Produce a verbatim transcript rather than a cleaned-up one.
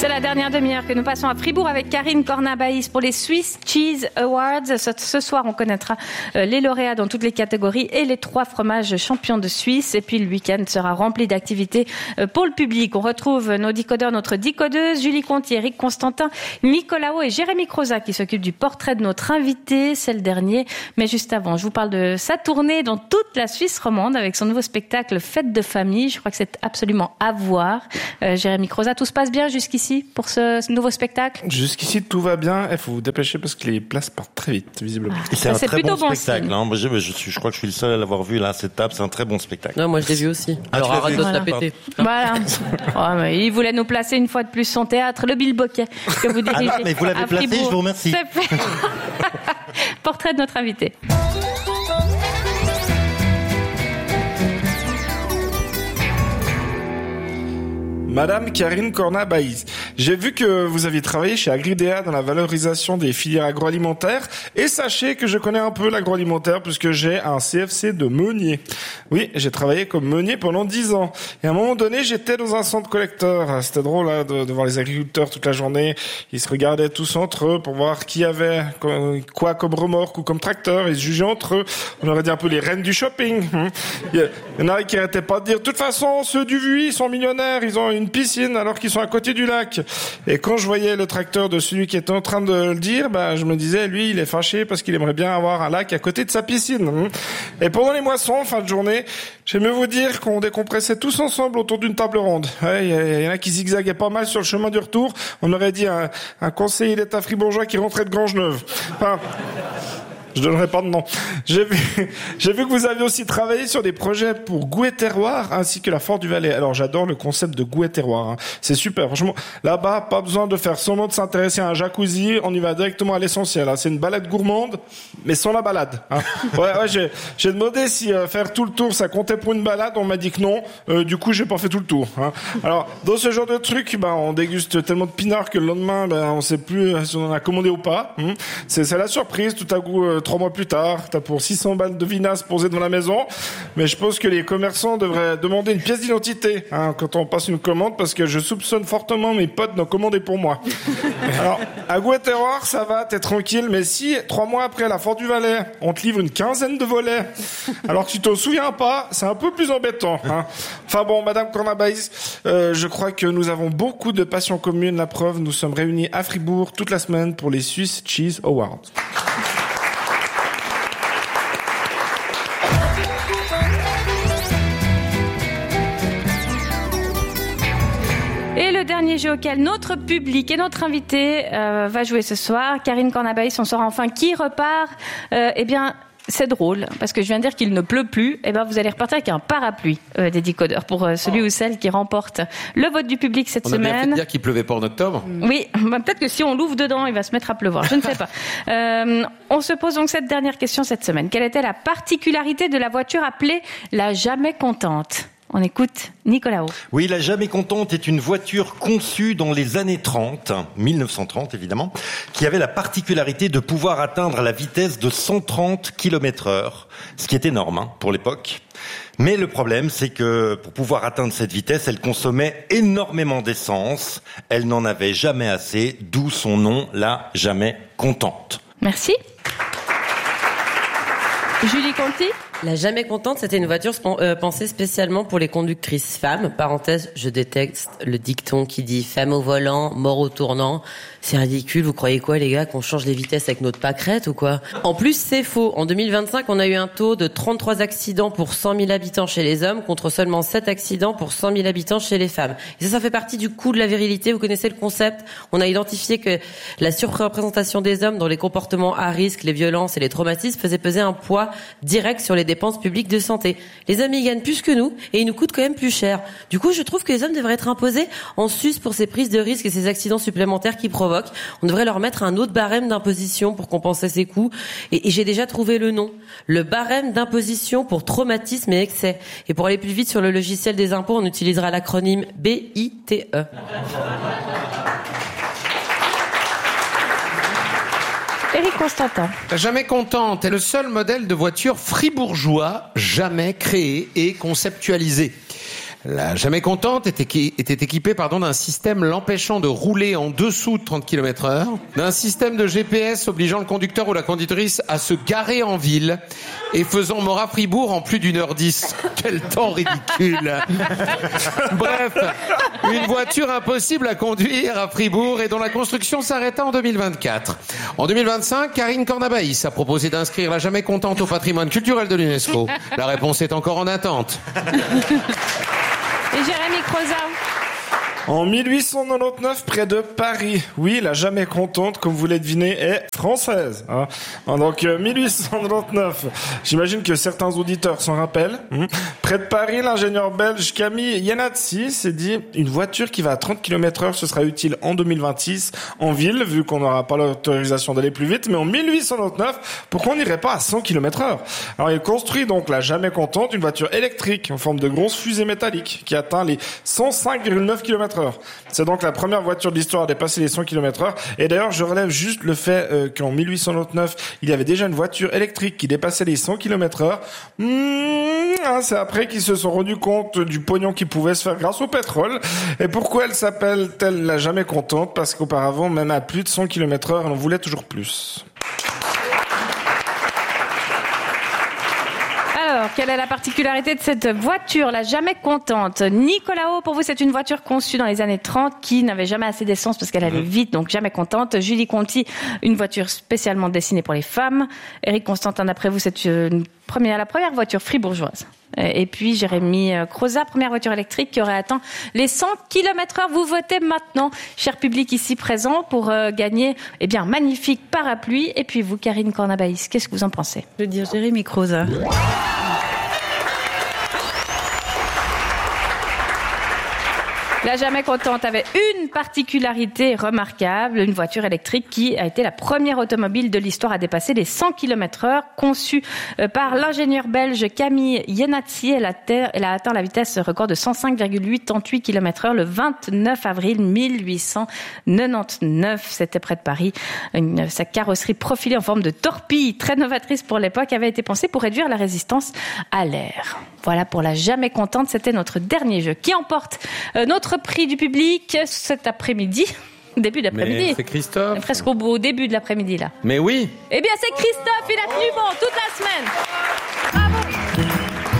C'est la dernière demi-heure que nous passons à Fribourg avec Karine Cornabaïs pour les Swiss Cheese Awards. Ce, ce soir, on connaîtra euh, les lauréats dans toutes les catégories et les trois fromages champions de Suisse. Et puis, le week-end sera rempli d'activités euh, pour le public. On retrouve nos décodeurs, notre décodeuse, Julie Conti, Eric Constantin, Nicolas Haut et Jérémy Croza qui s'occupent du portrait de notre invité. C'est le dernier. Mais juste avant, je vous parle de sa tournée dans toute la Suisse romande avec son nouveau spectacle Fête de famille. Je crois que c'est absolument à voir. Euh, Jérémy Croza, tout se passe bien jusqu'ici pour ce, ce nouveau spectacle? Jusqu'ici, tout va bien. Il faut vous dépêcher parce que les places partent très vite, visiblement. Et c'est ça, un c'est très bon bon spectacle. Hein. Moi, je, je, suis, je crois que je suis le seul à l'avoir vu là à cette table. C'est un très bon spectacle. Non, moi je l'ai vu aussi. Ah, Alors arrête de se voilà. la péter. Voilà. Oh, mais il voulait nous placer une fois de plus son théâtre, le Bilboquet, que vous dirigez. Ah non, mais vous l'avez à placé, Fribourg. je vous remercie. C'est fait. Portrait de notre invité. Madame Karine Cornabaïs, j'ai vu que vous aviez travaillé chez Agridea dans la valorisation des filières agroalimentaires et sachez que je connais un peu l'agroalimentaire puisque j'ai un C F C de meunier. Oui, j'ai travaillé comme meunier pendant dix ans et à un moment donné, j'étais dans un centre collecteur. C'était drôle là, de, de voir les agriculteurs toute la journée. Ils se regardaient tous entre eux pour voir qui avait quoi comme remorque ou comme tracteur. Ils se jugeaient entre eux. On aurait dit un peu les reines du shopping. Il y en a qui arrêtaient pas de dire de toute façon, ceux du Vuy sont millionnaires, ils ont une piscine alors qu'ils sont à côté du lac. Et quand je voyais le tracteur de celui qui était en train de le dire, bah, je me disais, lui, il est fâché parce qu'il aimerait bien avoir un lac à côté de sa piscine. Et pendant les moissons, fin de journée, j'aimais vous dire qu'on décompressait tous ensemble autour d'une table ronde. Ouais, il y en a qui zigzaguaient pas mal sur le chemin du retour. On aurait dit un, un conseiller d'État fribourgeois qui rentrait de Grangeneuve. Enfin, je donnerai pas de nom. J'ai vu, j'ai vu que vous aviez aussi travaillé sur des projets pour Goût et Terroir ainsi que la Fort du Valais. Alors j'adore le concept de Goût et Terroir. Hein. C'est super. Franchement, là-bas, pas besoin de faire semblant de s'intéresser à un jacuzzi. On y va directement à l'essentiel. Hein. C'est une balade gourmande, mais sans la balade. Hein. Ouais, ouais. J'ai, j'ai demandé si euh, faire tout le tour, ça comptait pour une balade. On m'a dit que non. Euh, du coup, j'ai pas fait tout le tour. Hein. Alors, dans ce genre de truc, ben, on déguste tellement de pinards que le lendemain, ben, on sait plus si on en a commandé ou pas. Hein. C'est, c'est la surprise. Tout à coup. Euh, Trois mois plus tard, t'as pour six cents balles de vinasse posées devant la maison. Mais je pense que les commerçants devraient demander une pièce d'identité hein, quand on passe une commande, parce que je soupçonne fortement mes potes d'en commander pour moi. Alors, à Goût et Terroir, ça va, t'es tranquille. Mais si, trois mois après la Fort du Valais, on te livre une quinzaine de volets, alors que tu t'en souviens pas, c'est un peu plus embêtant. Hein. Enfin bon, Madame Cornabaïs, euh, je crois que nous avons beaucoup de passions communes. La preuve, nous sommes réunis à Fribourg toute la semaine pour les Swiss Cheese Awards. Le dernier jeu auquel notre public et notre invité euh, va jouer ce soir, Karine Cornabaïs, on saura enfin qui repart. Euh, eh bien, c'est drôle, parce que je viens de dire qu'il ne pleut plus. Eh ben, vous allez repartir avec un parapluie euh, des décodeurs pour euh, celui oh. ou celle qui remporte le vote du public cette on semaine. On a bien fait de dire qu'il pleuvait pas en octobre. Oui, bah, peut-être que si on l'ouvre dedans, il va se mettre à pleuvoir. Je ne sais pas. Euh, on se pose donc cette dernière question cette semaine. Quelle était la particularité de la voiture appelée la Jamais Contente ? On écoute Nicolas Haut. Oui, la Jamais Contente est une voiture conçue dans les années trente, mille neuf cent trente évidemment, qui avait la particularité de pouvoir atteindre la vitesse de cent trente kilomètres heure, ce qui est énorme hein, pour l'époque. Mais le problème, c'est que pour pouvoir atteindre cette vitesse, elle consommait énormément d'essence. Elle n'en avait jamais assez, d'où son nom, la Jamais Contente. Merci. Julie Conti. La Jamais Contente, c'était une voiture euh, pensée spécialement pour les conductrices femmes. Parenthèse, je déteste le dicton qui dit « femme au volant, mort au tournant ». C'est ridicule, vous croyez quoi les gars, qu'on change les vitesses avec notre pâquerette ou quoi? En plus, c'est faux. En deux mille vingt-cinq, on a eu un taux de trente-trois accidents pour cent mille habitants chez les hommes contre seulement sept accidents pour cent mille habitants chez les femmes. Et ça, ça fait partie du coût de la virilité. Vous connaissez le concept? On a identifié que la surreprésentation des hommes dans les comportements à risque, les violences et les traumatismes faisait peser un poids direct sur les dépenses publiques de santé. Les hommes y gagnent plus que nous et ils nous coûtent quand même plus cher. Du coup, je trouve que les hommes devraient être imposés en sus pour ces prises de risques et ces accidents supplémentaires qu'ils provoquent. On devrait leur mettre un autre barème d'imposition pour compenser ces coûts. Et, et j'ai déjà trouvé le nom. Le barème d'imposition pour traumatisme et excès. Et pour aller plus vite sur le logiciel des impôts, on utilisera l'acronyme B I T E. Eric Constantin. La Jamais Contente est le seul modèle de voiture fribourgeois jamais créé et conceptualisé. La Jamais Contente était, équi- était équipée pardon, d'un système l'empêchant de rouler en dessous de trente kilomètres heure, d'un système de G P S obligeant le conducteur ou la conductrice à se garer en ville et faisant Morat-Fribourg en plus d'une heure dix. Quel temps ridicule. Bref, une voiture impossible à conduire à Fribourg et dont la construction s'arrêta en deux mille vingt-quatre. En deux mille vingt-cinq, Karine Cornabaïs a proposé d'inscrire la Jamais Contente au patrimoine culturel de l'UNESCO. La réponse est encore en attente. Et Jérémy Croza. En mille huit cent quatre-vingt-dix-neuf, près de Paris. Oui, la Jamais Contente, comme vous l'avez deviné, est française. Hein. Donc, euh, mille huit cent quatre-vingt-dix-neuf. J'imagine que certains auditeurs s'en rappellent. Hum. Près de Paris, l'ingénieur belge Camille Yenatsi s'est dit une voiture qui va à trente kilomètres heure, ce sera utile en deux mille vingt-six en ville, vu qu'on n'aura pas l'autorisation d'aller plus vite. Mais en mille huit cent quatre-vingt-dix-neuf, pourquoi on n'irait pas à cent kilomètres heure? Alors, il construit donc la Jamais Contente, une voiture électrique en forme de grosse fusée métallique qui atteint les cent cinq virgule neuf kilomètres heure. C'est donc la première voiture de l'histoire à dépasser les cent kilomètres heure. Et d'ailleurs, je relève juste le fait euh, qu'en mille huit cent quatre-vingt-dix-neuf, il y avait déjà une voiture électrique qui dépassait les cent kilomètres heure. Mmh, hein, c'est après qu'ils se sont rendus compte du pognon qui pouvait se faire grâce au pétrole. Et pourquoi elle s'appelle-t-elle la Jamais Contente? Parce qu'auparavant, même à plus de cent kilomètres heure, elle en voulait toujours plus. Alors, quelle est la particularité de cette voiture, la Jamais Contente? Nicolas O, pour vous, c'est une voiture conçue dans les années trente qui n'avait jamais assez d'essence parce qu'elle allait vite, donc Jamais Contente. Julie Conti, une voiture spécialement dessinée pour les femmes. Éric Constantin, d'après vous, c'est une première, la première voiture fribourgeoise. Et puis Jérémy Croza, première voiture électrique qui aurait atteint les cent kilomètres heure. Vous votez maintenant, cher public ici présent, pour euh, gagner eh bien, un magnifique parapluie. Et puis vous, Karine Cornabaïs, qu'est-ce que vous en pensez? Je veux dire Jérémy Croza. La Jamais Contente avait une particularité remarquable, une voiture électrique qui a été la première automobile de l'histoire à dépasser les cent kilomètres heure, conçue par l'ingénieur belge Camille Yenatsi. Elle a, elle a atteint la vitesse record de cent cinq virgule quatre-vingt-huit kilomètres heure le vingt-neuf avril mille huit cent quatre-vingt-dix-neuf. C'était près de Paris. Une, sa carrosserie profilée en forme de torpille, très novatrice pour l'époque, avait été pensée pour réduire la résistance à l'air. Voilà pour la Jamais Contente. C'était notre dernier jeu. Qui emporte euh, notre prix du public cet après-midi? Début d'après-midi. Mais c'est Christophe. Presque au, au début de l'après-midi, là. Mais oui. Eh bien, c'est Christophe. Il a tenu bon toute la semaine.